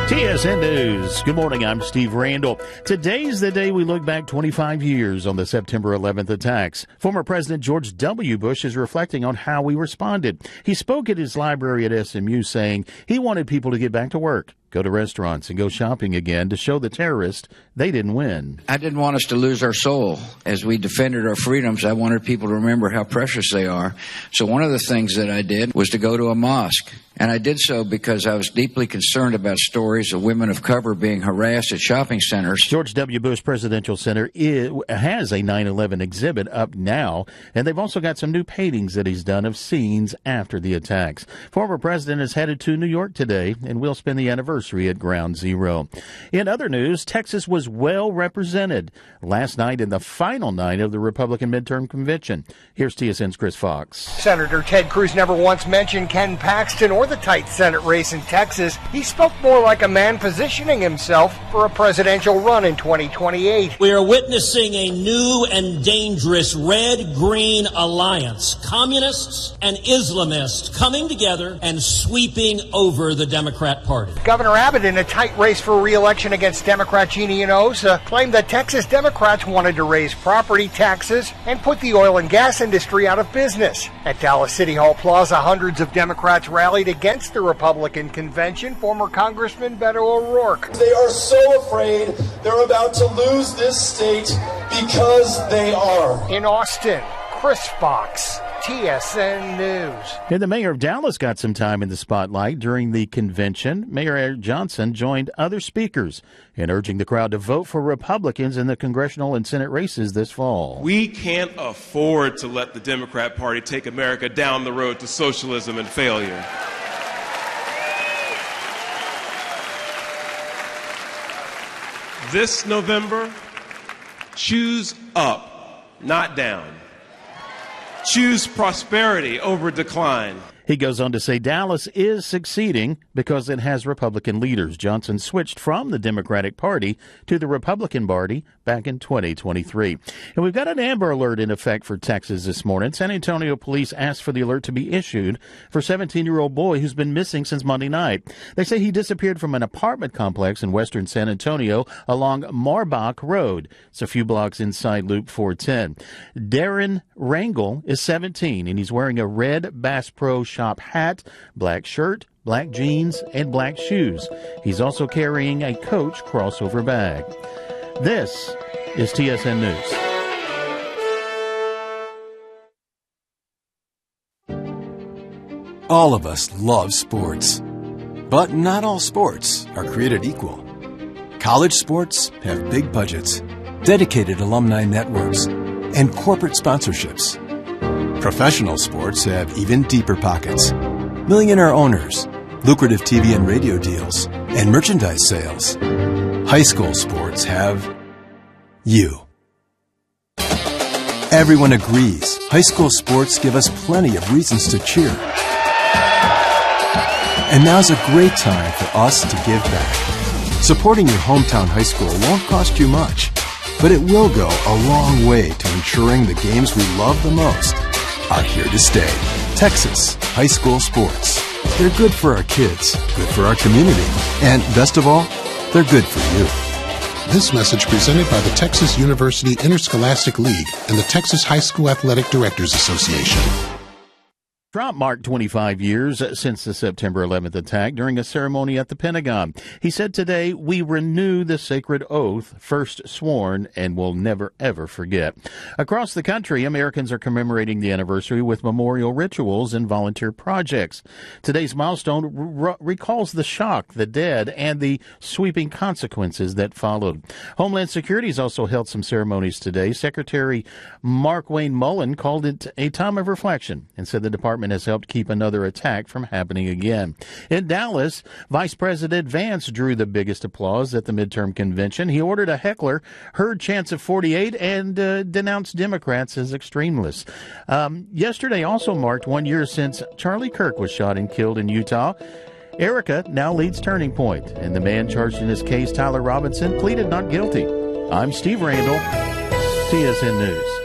TSN News. Good morning, I'm Steve Randall. Today's the day we look back 25 years on the September 11th attacks. Former President George W. Bush is reflecting on how we responded. He spoke at his library at SMU saying he wanted people to get back to work, go to restaurants, and go shopping again to show the terrorists they didn't win. I didn't want us to lose our soul. As we defended our freedoms, I wanted people to remember how precious they are. So one of the things that I did was to go to a mosque. And I did so because I was deeply concerned about stories of women of color being harassed at shopping centers. George W. Bush Presidential Center has a 9/11 exhibit up now, and they've also got some new paintings that he's done of scenes after the attacks. Former president is headed to New York today, and we'll spend the anniversary at Ground Zero. In other news, Texas was well represented last night in the final night of the Republican midterm convention. Here's TSN's Chris Fox. Senator Ted Cruz never once mentioned Ken Paxton or the tight Senate race in Texas. He spoke more like a man positioning himself for a presidential run in 2028. We are witnessing a new and dangerous red-green alliance. Communists and Islamists coming together and sweeping over the Democrat Party. Governor Abbott, in a tight race for re-election against Democrat Jeannie Osa, claimed that Texas Democrats wanted to raise property taxes and put the oil and gas industry out of business. At Dallas City Hall Plaza, hundreds of Democrats rallied against the Republican convention. Former Congressman Beto O'Rourke. They are so afraid they're about to lose this state because they are. In Austin, Chris Fox, TSN News. And the mayor of Dallas got some time in the spotlight during the convention. Mayor Eric Johnson joined other speakers in urging the crowd to vote for Republicans in the congressional and Senate races this fall. We can't afford to let the Democrat Party take America down the road to socialism and failure. This November, choose up, not down. Choose prosperity over decline. He goes on to say Dallas is succeeding because it has Republican leaders. Johnson switched from the Democratic Party to the Republican Party back in 2023. And we've got an Amber Alert in effect for Texas this morning. San Antonio police asked for the alert to be issued for a 17-year-old boy who's been missing since Monday night. They say he disappeared from an apartment complex in western San Antonio along Marbach Road. It's a few blocks inside Loop 410. Darren Rangel is 17, and he's wearing a red Bass Pro Shop hat, black shirt, black jeans, and black shoes. He's also carrying a Coach crossover bag. This is TSN News. All of us love sports, but not all sports are created equal. College sports have big budgets, dedicated alumni networks, and corporate sponsorships. Professional sports have even deeper pockets, millionaire owners, lucrative TV and radio deals, and merchandise sales. High school sports have you. Everyone agrees high school sports give us plenty of reasons to cheer. And now's a great time for us to give back. Supporting your hometown high school won't cost you much, but it will go a long way to ensuring the games we love the most are here to stay. Texas high school sports. They're good for our kids, good for our community, and best of all, they're good for you. This message presented by the Texas University Interscholastic League and the Texas High School Athletic Directors Association. Trump marked 25 years since the September 11th attack during a ceremony at the Pentagon. He said today, "We renew the sacred oath first sworn and will never, ever forget." Across the country, Americans are commemorating the anniversary with memorial rituals and volunteer projects. Today's milestone recalls the shock, the dead, and the sweeping consequences that followed. Homeland Security has also held some ceremonies today. Secretary Markwayne Mullin called it a time of reflection and said the department has helped keep another attack from happening again. In Dallas, Vice President Vance drew the biggest applause at the midterm convention. He ordered a heckler, heard chants of 48, and denounced Democrats as extremists. Yesterday also marked 1 year since Charlie Kirk was shot and killed in Utah. Erica now leads Turning Point, and the man charged in this case, Tyler Robinson, pleaded not guilty. I'm Steve Randall, TSN News.